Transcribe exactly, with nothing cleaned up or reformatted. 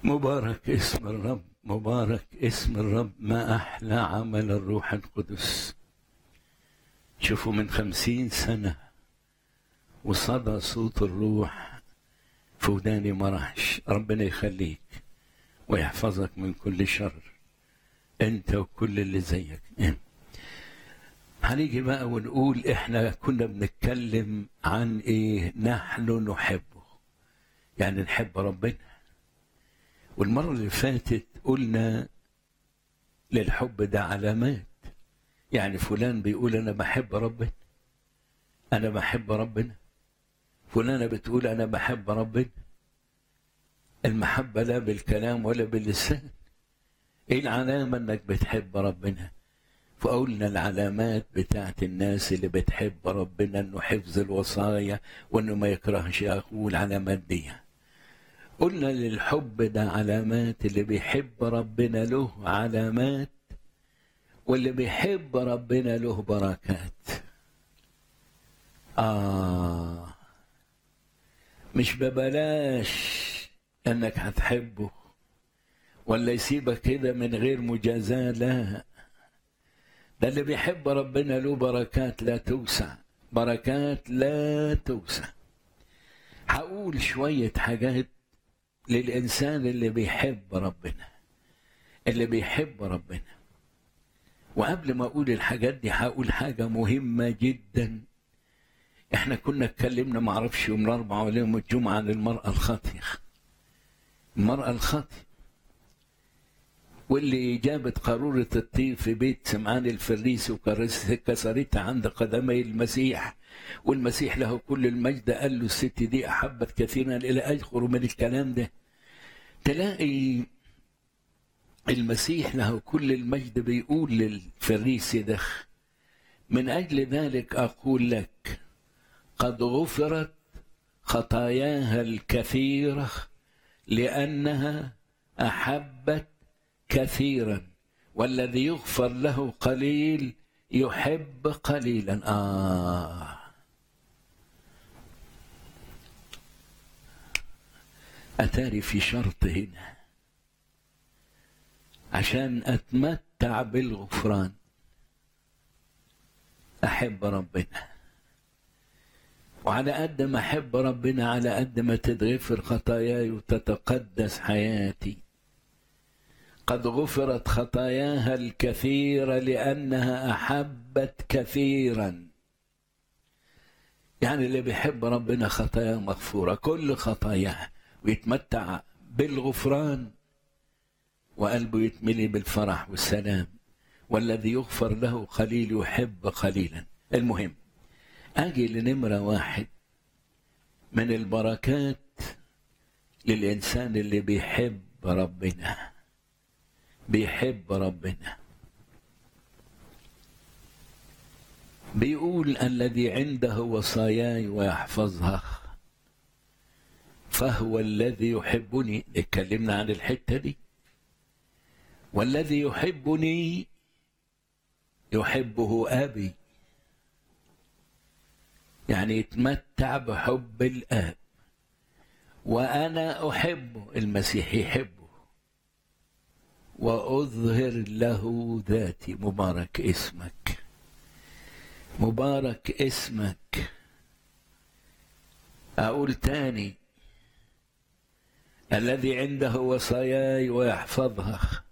مبارك اسم الرب، مبارك اسم الرب. ما أحلى عمل الروح القدس. شوفوا من خمسين سنة وصدى صوت الروح في وداني مرعش. ربنا يخليك ويحفظك من كل شر، انت وكل اللي زيك. هنيجي بقى ونقول احنا كنا بنتكلم عن ايه؟ نحن نحبه، يعني نحب ربنا. والمرة اللي فاتت قلنا للحب ده علامات، يعني فلان بيقول أنا بحب ربنا، أنا بحب ربنا، فلانة بتقول أنا بحب ربنا. المحبة لا بالكلام ولا باللسان. إيه العلامة إنك بتحب ربنا؟ فقلنا العلامات بتاعت الناس اللي بتحب ربنا إنه حفظ الوصايا وإنه ما يكرهش أخوه، العلامات دي. قلنا للحب ده علامات، اللي بيحب ربنا له علامات، واللي بيحب ربنا له بركات. آه مش ببلاش انك هتحبه ولا يسيبك كده من غير مجازاة، لا، ده اللي بيحب ربنا له بركات لا توسع، بركات لا توسع. هقول شوية حاجات للإنسان اللي بيحب ربنا، اللي بيحب ربنا. وقبل ما أقول الحاجات دي هقول حاجة مهمة جدا. احنا كنا اتكلمنا معرفش يوم الأربعاء ولا يوم الجمعة عن المرأة الخاطئة، المرأة الخاطئة واللي جابت قارورة الطيب في بيت سمعان الفريسي وكسرتها عند قدمي المسيح، والمسيح له كل المجد قال له الست دي أحبت كثيرا إلى أجخر من الكلام ده. تلاقي المسيح له كل المجد بيقول للفريسي ده: من أجل ذلك أقول لك قد غفرت خطاياها الكثيرة لأنها أحبت كثيرا، والذي يغفر له قليل يحب قليلا. آه أتاري في شرط هنا عشان أتمتع بالغفران، أحب ربنا. وعلى قد ما أحب ربنا على قد ما تتغفر خطاياي وتتقدس حياتي. قد غفرت خطاياها الكثيرة لأنها أحبت كثيرا. يعني اللي بيحب ربنا خطاياه مغفورة، كل خطاياه، ويتمتع بالغفران وقلبه يتملي بالفرح والسلام. والذي يغفر له قليل يحب قليلا. المهم أجي لنمرة واحد من البركات للإنسان اللي بيحب ربنا، بيحب ربنا. بيقول الذي عنده وصاياي ويحفظها فهو الذي يحبني. اتكلمنا عن الحتة دي. والذي يحبني يحبه أبي، يعني يتمتع بحب الآب. وأنا أحبه، المسيح يحبه، وأظهر له ذاتي. مبارك اسمك، مبارك اسمك. أقول تاني: الذي عنده وصاياي ويحفظها